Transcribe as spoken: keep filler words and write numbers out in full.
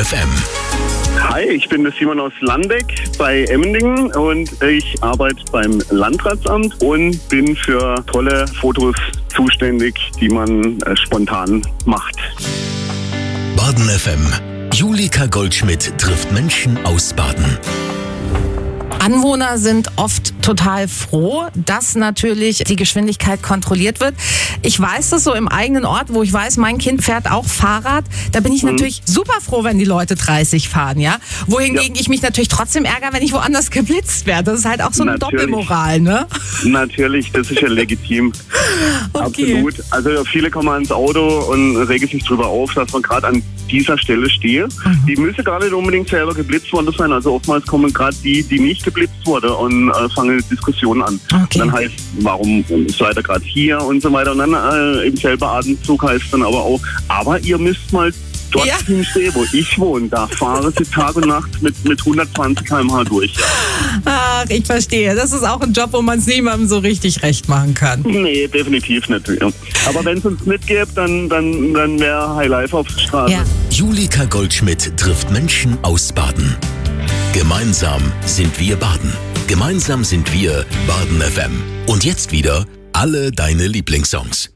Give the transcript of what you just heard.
F M. Hi, ich bin der Simon aus Landeck bei Emmendingen und ich arbeite beim Landratsamt und bin für tolle Fotos zuständig, die man äh, spontan macht. Baden F M. Julika Goldschmidt trifft Menschen aus Baden. Anwohner sind oft total froh, dass natürlich die Geschwindigkeit kontrolliert wird. Ich weiß das so im eigenen Ort, wo ich weiß, mein Kind fährt auch Fahrrad. Da bin ich mhm. natürlich super froh, wenn die Leute dreißig fahren, ja. Wohingegen ja. ich mich natürlich trotzdem ärgere, wenn ich woanders geblitzt werde. Das ist halt auch so eine natürlich. Doppelmoral, ne? Natürlich, das ist ja legitim. Okay. Absolut. Also viele kommen ans Auto und regen sich darüber auf, dass man gerade an dieser Stelle stehe. Mhm. Die müssen gar nicht unbedingt selber geblitzt worden sein. Also oftmals kommen gerade die, die nicht geblitzt wurden und äh, fangen Diskussionen an. Okay. Dann heißt, warum seid ihr gerade hier und so weiter. Und dann äh, im selben Atemzug heißt dann aber auch, aber ihr müsst mal dort ja. hinstehen, wo ich wohne. Da fahren sie Tag und Nacht mit, mit hundertzwanzig Kilometer pro Stunde durch. Ja. Ach, ich verstehe. Das ist auch ein Job, wo man es niemandem so richtig recht machen kann. Nee, definitiv nicht. Ja. Aber wenn es uns nicht gäbe, dann, dann, dann wäre High Life auf der Straße. Ja. Julika Goldschmidt trifft Menschen aus Baden. Gemeinsam sind wir Baden. Gemeinsam sind wir Baden F M. Und jetzt wieder alle deine Lieblingssongs.